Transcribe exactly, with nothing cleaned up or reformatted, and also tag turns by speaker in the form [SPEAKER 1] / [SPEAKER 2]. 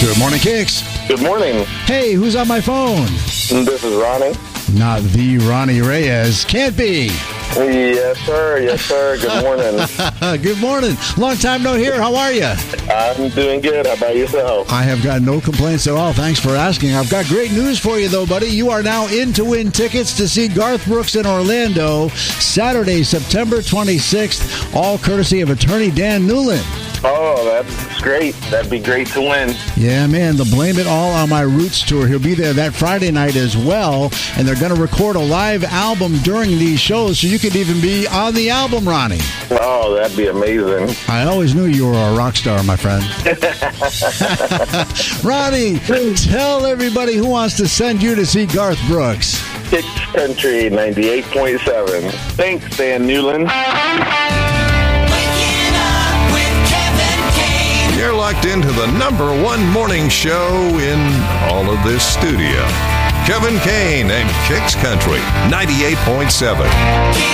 [SPEAKER 1] Good morning, Kicks.
[SPEAKER 2] Good morning.
[SPEAKER 1] Hey, who's on my phone?
[SPEAKER 2] This is Ronnie.
[SPEAKER 1] Not the Ronnie Reyes. Can't be.
[SPEAKER 2] Yes, sir. Yes, sir. Good morning.
[SPEAKER 1] Good morning. Long time no hear. How are you?
[SPEAKER 2] I'm doing good. How about yourself?
[SPEAKER 1] I have got no complaints at all. Thanks for asking. I've got great news for you, though, buddy. You are now in to win tickets to see Garth Brooks in Orlando Saturday, September twenty-sixth, all courtesy of attorney Dan Newland.
[SPEAKER 2] Oh, that's great. That'd be great to win.
[SPEAKER 1] Yeah, man, the Blame It All on My Roots tour. He'll be there that Friday night as well, and they're going to record a live album during these shows, so you could even be on the album, Ronnie.
[SPEAKER 2] Oh, that'd be amazing.
[SPEAKER 1] I always knew you were a rock star, my friend. Ronnie, tell everybody who wants to send you to see Garth Brooks.
[SPEAKER 2] Kicks Country ninety-eight point seven. Thanks, Dan Newland.
[SPEAKER 3] You're locked into the number one morning show in all of this studio. Kevin Kane and Kicks Country ninety-eight point seven.